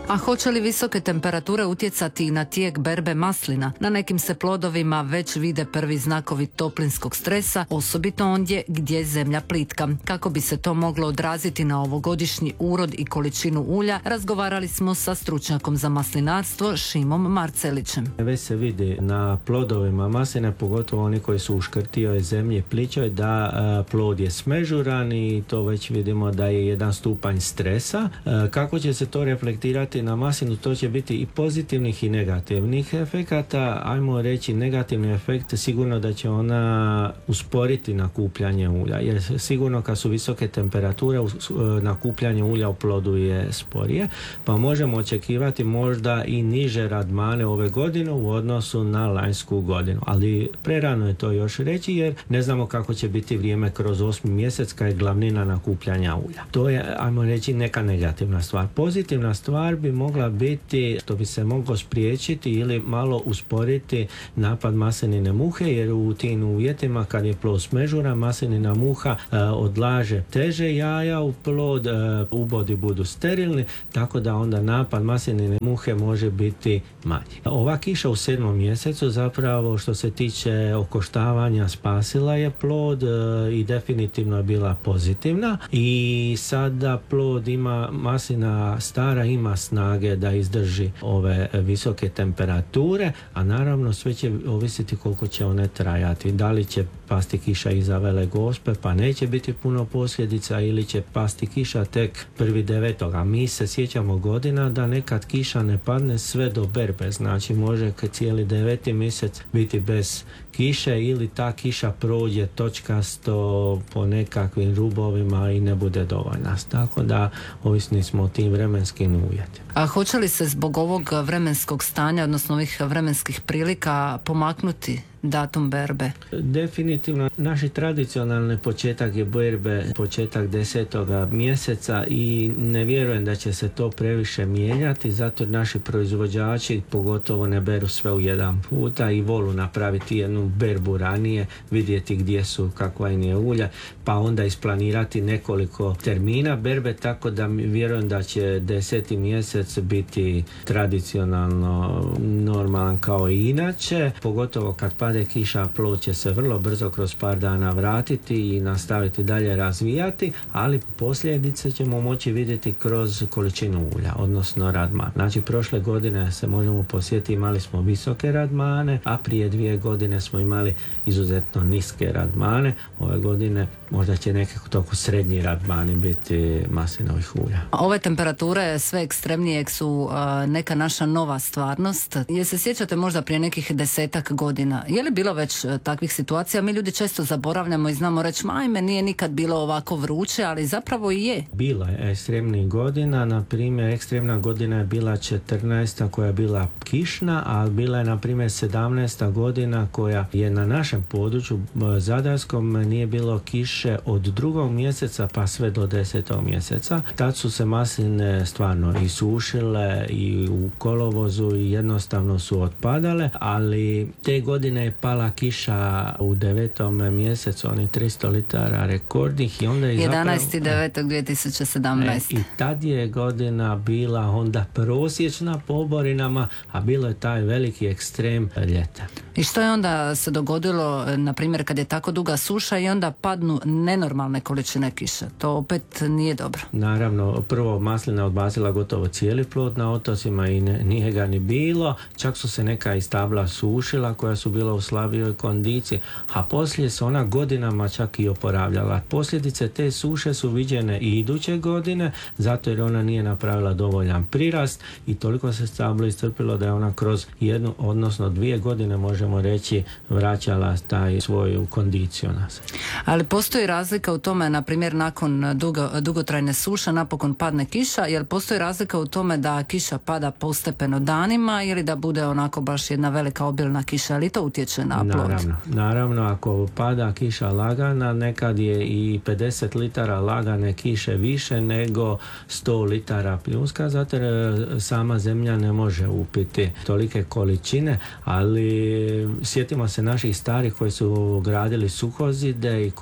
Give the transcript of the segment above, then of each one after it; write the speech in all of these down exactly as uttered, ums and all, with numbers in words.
A hoće li visoke temperature utjecati i na tijek berbe maslina? Na nekim se plodovima već vide prvi znakovi toplinskog stresa, osobito ondje gdje je zemlja plitka. Kako bi se to moglo odraziti na ovogodišnji urod i količinu ulja, razgovarali smo sa stručnjakom za maslinarstvo Šimom Marcelićem. Već se vidi na plodovima masline, pogotovo oni koji su u škrtijoj zemlji pličoj, da a, plod je smežuran i to već vidimo da je jedan stupanj stresa. A, kako će se to reflektirati na maslinu? To će biti i pozitivnih i negativnih efekata. Ajmo reći negativni efekt, sigurno da će ona usporiti nakupljanje ulja, jer sigurno kad su visoke temperature nakupljanje ulja u plodu je sporije, pa možemo očekivati možda i niže radmane ove godine u odnosu na lanjsku godinu, ali prerano je to još reći jer ne znamo kako će biti vrijeme kroz osmi mjesec kad je glavnina nakupljanja ulja. To je, ajmo reći, neka negativna stvar. Pozitivna stvar bi mogla biti što bi se moglo spriječiti ili malo usporiti napad maslinine muhe, jer u tim uvjetima kad je plod smežuran, maslinina muha e, odlaže teže jaja u plod, e, ubodi budu sterilni, tako da onda napad maslinine muhe može biti manji. Ova kiša u sedmom mjesecu zapravo što se tiče okoštavanja spasila je plod e, i definitivno je bila pozitivna i sada plod ima, maslina stara ima snage da izdrži ove visoke temperature, a naravno sve će ovisiti koliko će one trajati. Da li će pasti kiša iza Vele Gospe pa neće biti puno posljedica ili će pasti kiša tek prvi devetog. A mi se sjećamo godina da nekad kiša ne padne sve do berbe, znači može cijeli deveti mjesec biti bez kiše ili ta kiša prođe točkasto po nekakvim rubovima i ne bude dovoljna. Tako da ovisni smo o tim vremenskim uvjetima. A hoće li se zbog ovog vremenskog stanja, odnosno ovih vremenskih prilika pomaknuti datum berbe? Definitivno, naši tradicionalni početak je berbe početak desetoga mjeseca i ne vjerujem da će se to previše mijenjati, zato naši proizvođači pogotovo ne beru sve u jedan puta i volu napraviti jednu berbu ranije, vidjeti gdje su, kakva im je ulja, pa onda isplanirati nekoliko termina berbe, tako da vjerujem da će deseti mjesec biti tradicionalno normalan kao i inače, pogotovo kad pade kiša, plod će se vrlo brzo kroz par dana vratiti i nastaviti dalje razvijati, ali posljedice ćemo moći vidjeti kroz količinu ulja, odnosno radman. Znači prošle godine se možemo posjetiti, imali smo visoke radmane, a prije dvije godine smo imali izuzetno niske radmane. Ove godine možda će nekako toko srednji radmani biti maslinovih ulja. Ove temperature sve ekstremnije su uh, neka naša nova stvarnost. Je se sjećate možda prije nekih desetak godina? Je li bilo već uh, takvih situacija? Mi ljudi često zaboravljamo i znamo reći, majme, nije nikad bilo ovako vruće, ali zapravo i je. Bilo je ekstremnih godina, na primjer ekstremna godina je bila četrnaesta koja je bila kišna, a bila je na primjer sedamnaesta godina koja je na našem području zadarskom nije bilo kiše od drugog mjeseca pa sve do desetog mjeseca. Tad su se masline stvarno isušile i u kolovozu i jednostavno su otpadale, ali te godine je pala kiša u devetom mjesecu, oni tristo litara rekordnih i onda je jedanaesti devetog dvije tisuće sedamnaeste. E, I tad je godina bila onda prosječna po oborinama, a bilo je taj veliki ekstrem ljeta. I što je onda se dogodilo, na primjer, kad je tako duga suša i onda padnu nenormalne količine kiše? To opet nije dobro. Naravno, prvo maslina odbacila gotovo cijeli plod na otocima i ne, nije ga ni bilo. Čak su se neka i stabla sušila koja su bila u slabijoj kondiciji, a poslije se ona godinama čak i oporavljala. Posljedice te suše su viđene i iduće godine, zato jer ona nije napravila dovoljan prirast i toliko se stablo iscrpilo da je ona kroz jednu, odnosno dvije godine možemo reći vraćala taj svoju kondiciju nas. Ali postoji razlika u tome, na primjer, nakon dugo, dugotrajne suše napokon padne kiša, jer postoji razlika u tome da kiša pada postepeno danima ili da bude onako baš jedna velika obilna kiša, ali to utječe na plod? Naravno, naravno, ako pada kiša lagana, nekad je i pedeset litara lagane kiše više nego sto litara pljuska, zato jer sama zemlja ne može upiti tolike količine, ali sjetimo se naših starih koji su gradili suhozide i koji su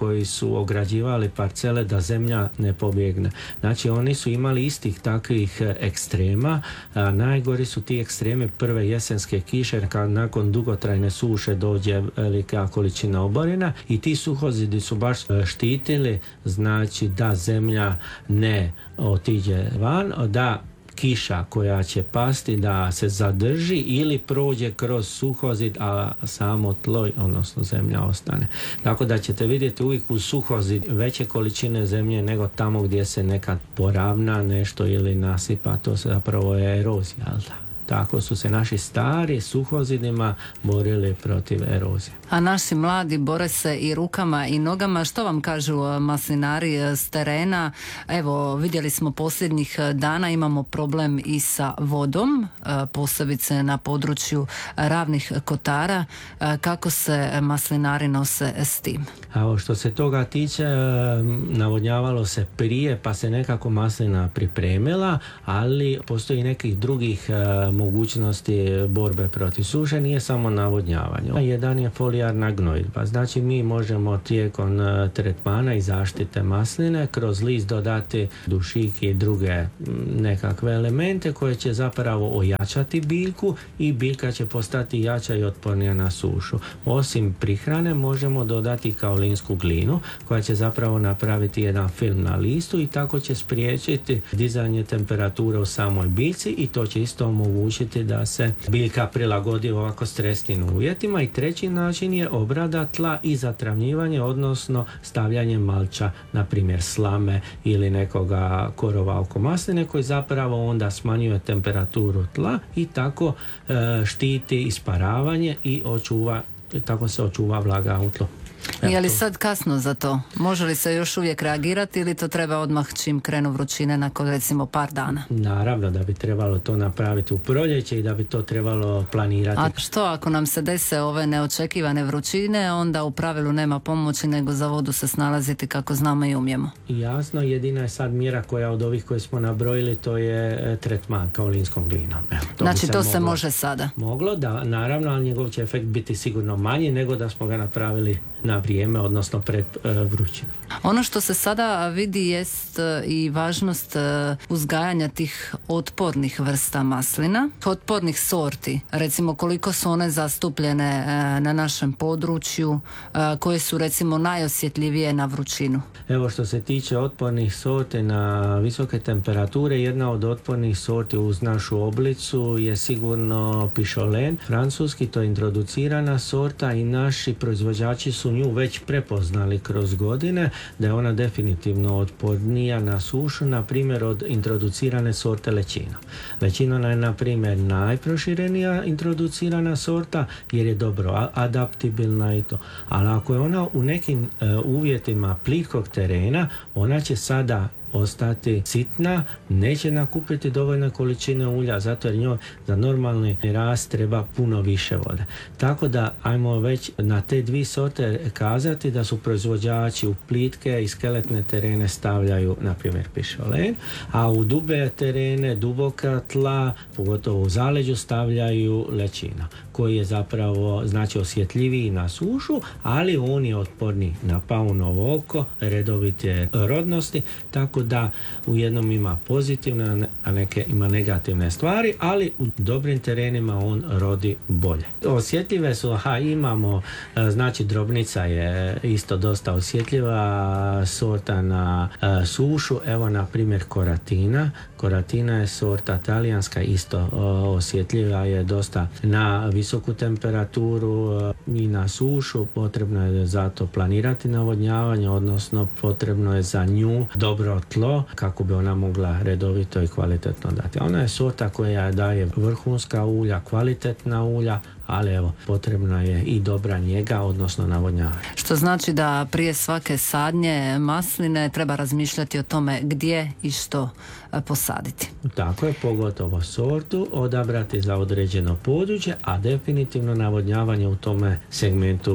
su ograđivali parcele da zemlja ne pobjegne. Znači oni su imali istih takvih ekstrema. A najgori su ti ekstremi prve jesenske kiše kad nakon dugotrajne suše dođe velika količina oborina i ti suhozidi su baš štitili, znači da zemlja ne otiđe van, da kiša koja će pasti da se zadrži ili prođe kroz suhozid, a samo tlo, odnosno zemlja ostane. Tako da ćete vidjeti uvijek u suhozid veće količine zemlje nego tamo gdje se nekad poravna nešto ili nasipa, to se zapravo je erozija, jel da? Tako su se naši stari suhozidima borili protiv erozije. A naši mladi bore se i rukama i nogama. Što vam kažu maslinari s terena? Evo, vidjeli smo posljednjih dana, imamo problem i sa vodom, posebice na području Ravnih Kotara. Kako se maslinari nose s tim? A što se toga tiče, navodnjavalo se prije, pa se nekako maslina pripremila, ali postoji nekih drugih mogućnosti borbe protiv suše, nije samo navodnjavanje. Jedan je folijarna gnojidba. Znači mi možemo tijekom tretmana i zaštite masline kroz list dodati dušik i druge nekakve elemente koje će zapravo ojačati biljku i biljka će postati jača i otpornija na sušu. Osim prihrane možemo dodati kaolinsku glinu koja će zapravo napraviti jedan film na listu i tako će spriječiti dizanje temperature u samoj biljci i to će isto omogućiti da se biljka prilagodi ovako stresnim uvjetima. I treći način je obrada tla i zatravnjivanje, odnosno stavljanje malča, na primjer slame ili nekoga korova oko masline koji zapravo onda smanjuje temperaturu tla i tako e, štiti isparavanje i očuva, tako se očuva vlaga u tlu. Je li sad kasno za to? Može li se još uvijek reagirati ili to treba odmah čim krenu vrućine nakon recimo par dana? Naravno da bi trebalo to napraviti u proljeće i da bi to trebalo planirati. A što ako nam se dese ove neočekivane vrućine, onda u pravilu nema pomoći nego za vodu se snalaziti kako znamo i umijemo? Jasno, jedina je sad mjera koja od ovih koje smo nabrojili, to je tretman kaolinskom glinom. Evo, to znači se to moglo, se može sada? Moglo, da, naravno, ali njegov će efekt biti sigurno manji nego da smo ga napravili na vrijeme, odnosno pred uh, vrućinu. Ono što se sada vidi jest uh, i važnost uh, uzgajanja tih otpornih vrsta maslina, otpornih sorti, recimo koliko su one zastupljene uh, na našem području, uh, koje su recimo najosjetljivije na vrućinu. Evo što se tiče otpornih sorti na visoke temperature, jedna od otpornih sorti uz našu oblicu je sigurno pišolen, francuski, to je introducirana sorta i naši proizvođači su nju već prepoznali kroz godine da je ona definitivno otpornija na sušu, na primjer od introducirane sorte lečino. Lečino je na primjer najproširenija introducirana sorta jer je dobro adaptibilna i to. Ali ako je ona u nekim uh, uvjetima plitkog terena, ona će sada ostati sitna, neće nakupiti dovoljne količine ulja, zato jer njoj za normalni rast treba puno više vode. Tako da ajmo već na te dvije sorte kazati da su proizvođači u plitke i skeletne terene stavljaju na primjer pišolen, a u dube terene, duboka tla, pogotovo u zaleđu stavljaju lečino, koji je zapravo znači osjetljiviji na sušu, ali on je otporniji na paunovo oko, redovite rodnosti, tako da u jednom ima pozitivne, a neke ima negativne stvari, ali u dobrim terenima on rodi bolje. Osjetljive su, aha, imamo, znači drobnica je isto dosta osjetljiva sorta na a, sušu, evo na primjer koratina. Koratina je sorta talijanska, isto o, osjetljiva je dosta na visoku temperaturu i na sušu, potrebno je zato planirati navodnjavanje, odnosno potrebno je za nju dobro tlo kako bi ona mogla redovito i kvalitetno dati. Ona je sorta koja daje vrhunska ulja, kvalitetna ulja, ali evo, potrebna je i dobra njega, odnosno navodnjavanje. Što znači da prije svake sadnje masline treba razmišljati o tome gdje i što posaditi. Tako je, pogotovo sortu odabrati za određeno područje, a definitivno navodnjavanje u tome segmentu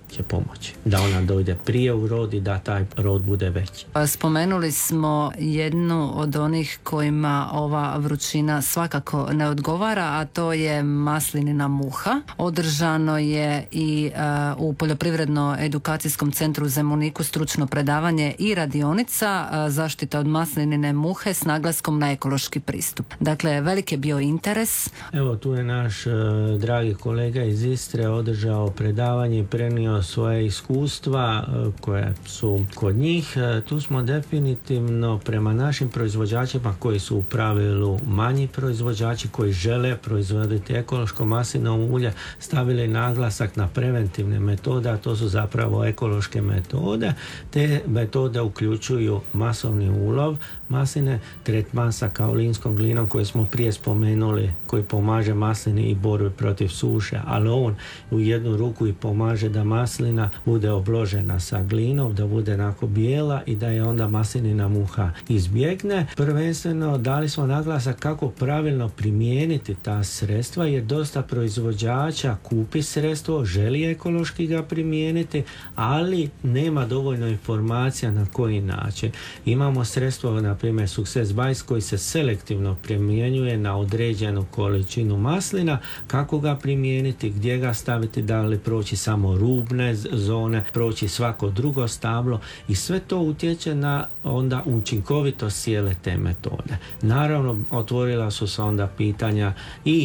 će pomoći. Da ona dojde prije u rod i da taj rod bude veći. Spomenuli smo jednu od onih kojima ova vrućina svakako ne odgovara, a to je maslinina muha. Održano je i uh, u Poljoprivredno-edukacijskom centru u Zemuniku stručno predavanje i radionica uh, zaštita od maslinine muhe s naglaskom na ekološki pristup. Dakle, velik je bio interes. Evo, tu je naš uh, dragi kolega iz Istre održao predavanje i prenio svoje iskustva uh, koje su kod njih. Uh, tu smo definitivno prema našim proizvođačima koji su u pravilu manji proizvođači koji žele proizvoditi ekološko maslinovo ulje stavili naglasak na preventivne metode, a to su zapravo ekološke metode. Te metode uključuju masovni ulov masline, tretman sa kaolinskom glinom koji smo prije spomenuli, koji pomaže maslini i borbi protiv suše, ali on u jednu ruku i pomaže da maslina bude obložena sa glinom, da bude onako bijela i da je onda maslinina muha izbjegne. Prvenstveno dali smo naglasak kako pravilno primijeniti ta sredstva, jer dosta proizvođača kupi sredstvo, želi ekološki ga primijeniti, ali nema dovoljno informacija na koji način. Imamo sredstvo, na primjer Success Bites, koji se selektivno primjenjuje na određenu količinu maslina, kako ga primijeniti, gdje ga staviti, da li proći samo rubne zone, proći svako drugo stablo, i sve to utječe na onda učinkovitost cijele te metode. Naravno, otvorila su se onda pitanja i